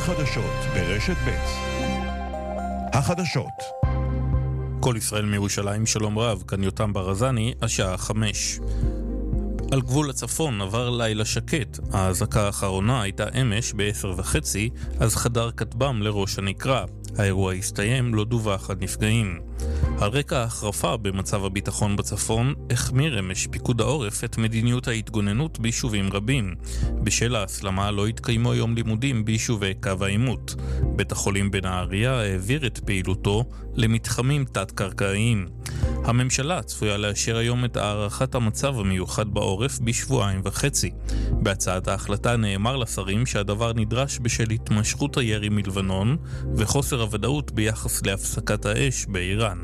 החדשות ברשת ב'. החדשות. כל ישראל מירושלים, שלום רב, כאן יותם ברזני, השעה 5. על גבול הצפון עבר לילה שקט. ההזעקה האחרונה הייתה אמש ב-10:30, אז חדר כטב"ם לראש הנקרה. האירוע הסתיים, לא דווח על נפגעים. על רקע ההחרפה במצב הביטחון בצפון, החמיר אמש פיקוד העורף את מדיניות ההתגוננות ביישובים רבים. בשל ההסלמה לא התקיימו היום לימודים ביישובי קו העימות. בית החולים בנהריה העביר את פעילותו למתחמים תת-קרקעיים. הממשלה צפויה לאשר היום את הערכת המצב המיוחד בעורף בשבועיים וחצי. בהצעת ההחלטה נאמר לשרים שהדבר נדרש בשל התמשכות הירי מלבנון וחוסר הוודאות ביחס להפסקת האש באיראן.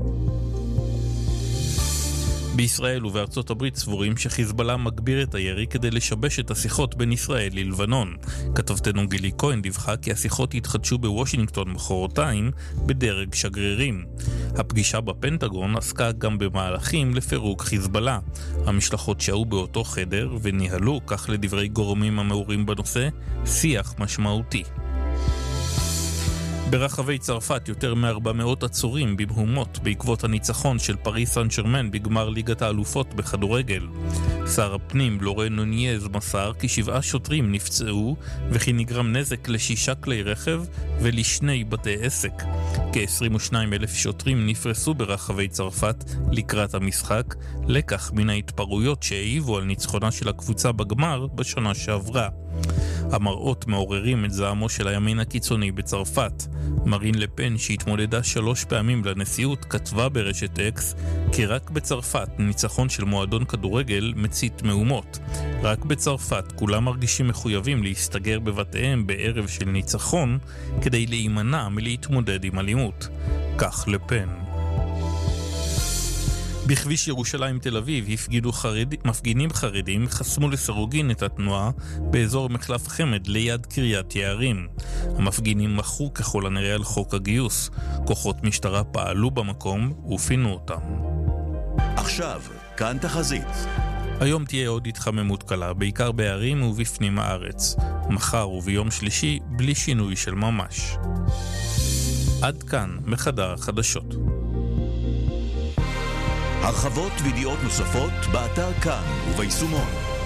בישראל ובארצות הברית סבורים שחיזבאללה מגביר את הירי כדי לשבש את השיחות בין ישראל ללבנון. כתבתנו גילי כהן דיווחה כי השיחות יתחדשו בוושינגטון מחרתיים בדרג שגרירים. הפגישה בפנטגון עסקה גם במהלכים לפירוק חיזבאללה. המשלחות שהו באותו חדר וניהלו, כך לדברי גורמים המעורים בנושא, שיח משמעותי. ברחבי צרפת יותר מ-400 עצורים במהומות בעקבות הניצחון של פריס סן ז'רמן בגמר ליגת האלופות בכדורגל. שר הפנים לורן נונייז מסר כי 7 שוטרים נפצעו וכי נגרם נזק ל6 כלי רכב ול2 בתי עסק. כ-22,000 שוטרים נפרסו ברחבי צרפת לקראת המשחק, לקח מן ההתפרעויות שהעיבו על ניצחונה של הקבוצה בגמר בשנה שעברה. המראות מעוררים את זעמו של הימין הקיצוני בצרפת. מרין לפן, שהתמודדה 3 פעמים לנשיאות, כתבה ברשת אקס כי רק בצרפת ניצחון של מועדון כדורגל מצית מהומות. רק בצרפת כולם מרגישים מחויבים להסתגר בבתיהם בערב של ניצחון כדי להימנע מלהתמודד עם אלימות. כך לפן. בכביש ירושלים תל אביב מפגינים חרדים חסמו לסירוגין את התנועה באזור מחלף חמד ליד קריית יערים. המפגינים מחו ככל הנראה על חוק הגיוס. כוחות משטרה פעלו במקום ופינו אותם. עכשיו, כאן תחזית. היום תהיה עוד התחממות קלה, בעיקר בערים ובפנים הארץ. מחר וביום שלישי בלי שינוי של ממש. עד כאן מחדר החדשות. הרחבות וידיעות נוספות באתר כאן וביישומון.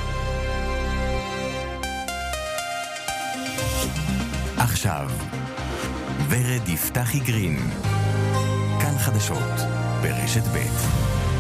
עכשיו, ורד יפתחי גרין. כאן חדשות ברשת ב'.